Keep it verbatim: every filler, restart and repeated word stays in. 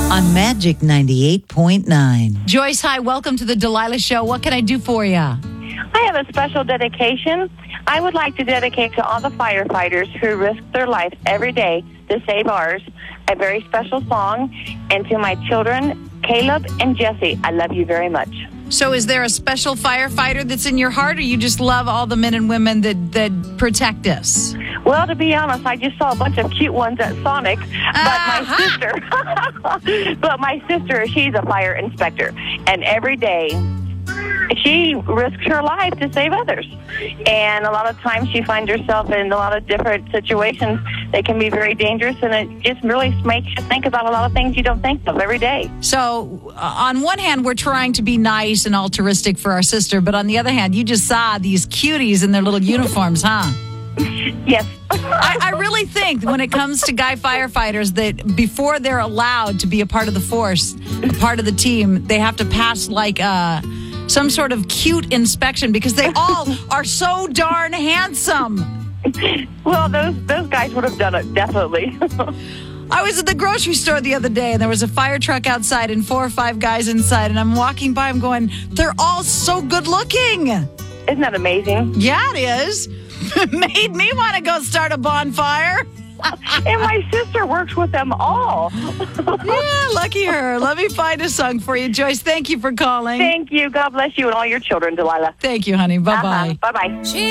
on Magic ninety-eight point nine. Joyce, hi. Welcome to the Delilah Show. What can I do for you? I have a special dedication. I would like to dedicate to all the firefighters who risk their lives every day to save ours a very special song. And to my children, Caleb and Jesse, I love you very much. So is there a special firefighter that's in your heart, or you just love all the men and women that, that protect us? Well, to be honest, I just saw a bunch of cute ones at Sonic, but Uh-huh. my sister, but my sister, she's a fire inspector, and every day she risks her life to save others. And a lot of times she finds herself in a lot of different situations that can be very dangerous, and it just really makes you think about a lot of things you don't think of every day. So uh, on one hand, we're trying to be nice and altruistic for our sister, but on the other hand, you just saw these cuties in their little uniforms, huh? Yes. I, I really think when it comes to guy firefighters that before they're allowed to be a part of the force, a part of the team, they have to pass like uh, some sort of cute inspection because they all are so darn handsome. Well, those those guys would have done it, definitely. I was at the grocery store the other day and there was a fire truck outside and four or five guys inside, and I'm walking by, I'm going, they're all so good looking. Isn't that amazing? Yeah, it is. It made me want to go start a bonfire. And my sister works with them all. Yeah, lucky her. Let me find a song for you, Joyce. Thank you for calling. Thank you. God bless you and all your children, Delilah. Thank you, honey. Bye-bye. Uh-huh. Bye-bye.